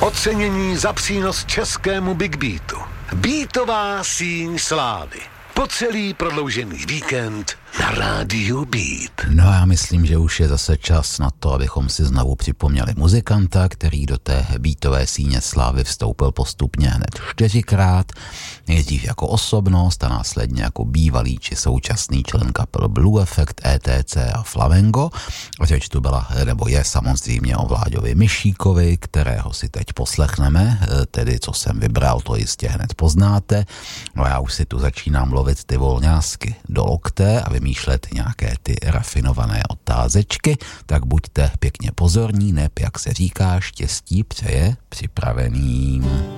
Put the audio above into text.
Ocenění za přínos českému Big Beatu. Beatová síň slávy. Po celý prodloužený víkend na rádiu Beat. No já myslím, že už je zase čas na to, abychom si znovu připomněli muzikanta, který do té beatové síně slávy vstoupil postupně hned 4krát, nejdřív jako osobnost a následně jako bývalý či současný člen kapel Blue Effect, ETC a Flamengo. Řeč tu byla, nebo je samozřejmě o Vláďovi Myšíkovi, kterého si teď poslechneme, tedy co jsem vybral, to jistě hned poznáte. No já už si tu začínám lovit ty volňásky do lokte a vymýšlet nějaké ty rafinované otázečky, tak buďte pěkně pozorní, neb, jak se říká, štěstí přeje připraveným.